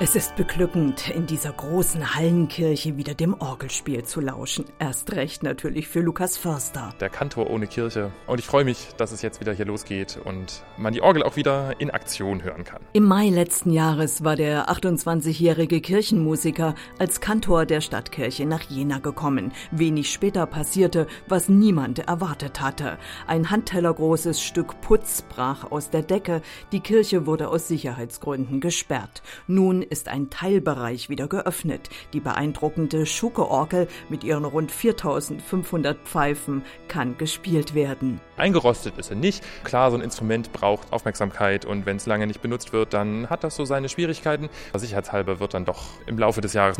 Es ist beglückend, in dieser großen Hallenkirche wieder dem Orgelspiel zu lauschen. Erst recht natürlich für Lukas Förster. Der Kantor ohne Kirche. Und ich freue mich, dass es jetzt wieder hier losgeht und man die Orgel auch wieder in Aktion hören kann. Im Mai letzten Jahres war der 28-jährige Kirchenmusiker als Kantor der Stadtkirche nach Jena gekommen. Wenig später passierte, was niemand erwartet hatte. Ein handtellergroßes Stück Putz brach aus der Decke. Die Kirche wurde aus Sicherheitsgründen gesperrt. Nun ist ein Teilbereich wieder geöffnet. Die beeindruckende Schucke-Orgel mit ihren rund 4.500 Pfeifen kann gespielt werden. Eingerostet ist er nicht. Klar, so ein Instrument braucht Aufmerksamkeit und wenn es lange nicht benutzt wird, dann hat das so seine Schwierigkeiten. Sicherheitshalber wird dann doch im Laufe des Jahres